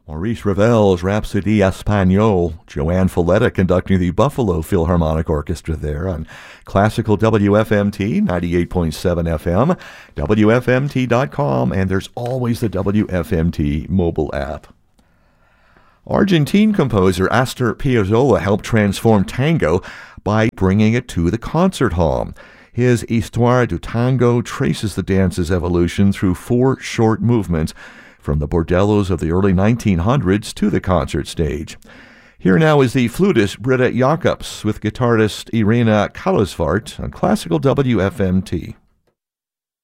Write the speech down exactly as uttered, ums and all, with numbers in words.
Maurice Ravel's Rhapsodie Espagnole, Joanne Folletta conducting the Buffalo Philharmonic Orchestra there on Classical W F M T, ninety-eight point seven F M, W F M T dot com, and there's always the W F M T mobile app. Argentine composer Astor Piazzolla helped transform tango by bringing it to the concert hall. His Histoire du Tango traces the dance's evolution through four short movements, from the bordellos of the early nineteen hundreds to the concert stage. Here now is the flutist Britta Jacobs with guitarist Irena Kallisvart on Classical W F M T.